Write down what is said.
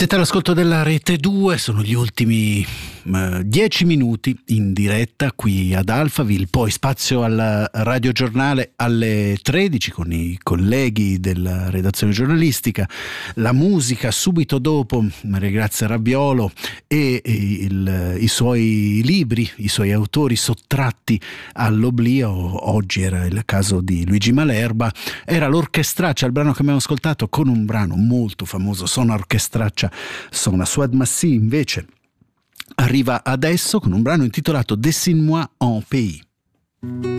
Siete all'ascolto della Rete 2, sono gli ultimi 10 minuti in diretta qui ad Alphaville, poi spazio al radiogiornale alle 13 con i colleghi della redazione giornalistica, la musica subito dopo Maria Grazia Rabbiolo e i suoi libri, i suoi autori sottratti all'oblio. Oggi era il caso di Luigi Malerba, era l'orchestraccia, il brano che abbiamo ascoltato con un brano molto famoso, Sona Orchestraccia Sona. Souad Massi invece arriva adesso con un brano intitolato Dessine-moi un pays.